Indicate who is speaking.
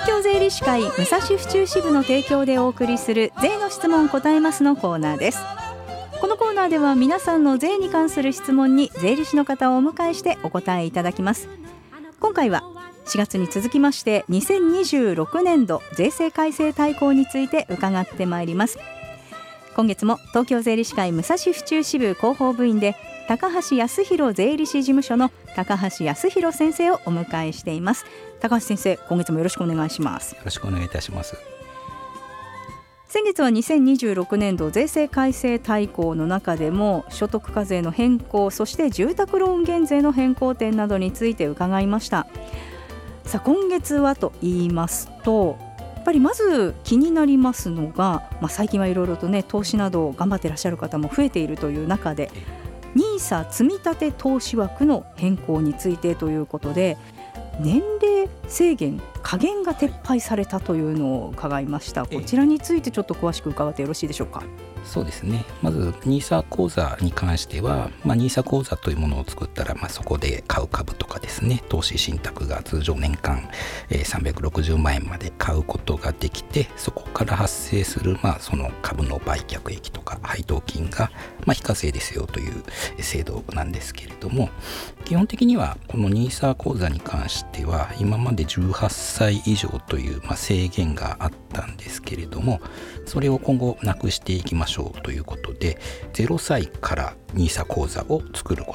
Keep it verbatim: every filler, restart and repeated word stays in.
Speaker 1: 京税理士会武蔵府中支部の提供でお送りする税の質問答えますのコーナーです。このコーナーでは皆さんの税に関する質問に税理士の方をお迎えしてお答えいただきます。今回はしがつに続きましてにせんにじゅうろくねんど税制改正大綱について伺ってまいります。今月も東京税理士会武蔵府中支部広報部員で高橋康弘税理士事務所の高橋康弘先生をお迎えしています。高橋先生、今月もよろしくお願いします。
Speaker 2: よろしくお願いいたします。
Speaker 1: 先月はにせんにじゅうろくねんど税制改正大綱の中でも所得課税の変更、そして住宅ローン減税の変更点などについて伺いました。さあ今月はと言いますと、やっぱりまず気になりますのが、まあ、最近はいろいろとね投資など頑張ってらっしゃる方も増えているという中で ニーサ 積立投資枠の変更についてということで、年齢制限下限が撤廃されたというのを伺いました。こちらについてちょっと詳しく伺ってよろしいでしょうか。
Speaker 2: そうですね、まず ニーサ 口座に関しては、まあ、ニーサ 口座というものを作ったら、まあ、そこで買う株とかですね、投資信託が通常年間、えー、さんびゃくろくじゅうまんえんまで買うことができて、そこから発生する、まあ、その株の売却益とか配当金が、まあ、非課税ですよという制度なんですけれども、基本的にはこの ニーサ 口座に関しては今までじゅうはっさい以上という、まあ、制限があったんですけれども、それを今後なくしていきましょうということで、ゼロさいから ニーサ 口座を作るこ